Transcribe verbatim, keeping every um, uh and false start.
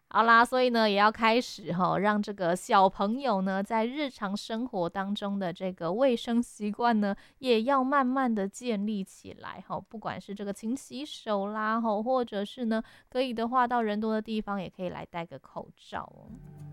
好啦，所以呢，也要开始哈，让这个小朋友呢，在日常生活当中的这个卫生习惯呢，也要慢慢的建立起来哈。不管是这个勤洗手啦，哈，或者是呢，可以的话到人多的地方也可以来戴个口罩哦。